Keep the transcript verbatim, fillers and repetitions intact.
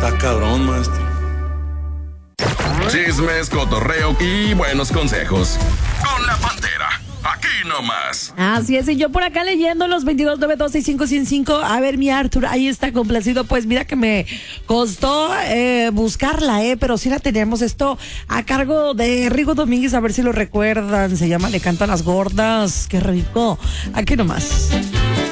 Está cabrón, maestro. Chismes, cotorreo y buenos consejos. Con la Pantera, aquí nomás. Así es, y yo por acá leyendo los veintidós nueve doce cinco cero cinco. A ver, mi Arthur, ahí está complacido. Pues mira que me costó eh, buscarla, eh, pero sí la teníamos. Esto a cargo de Rigo Domínguez, a ver si lo recuerdan. Se llama Le canto a las gordas. Qué rico. Aquí nomás.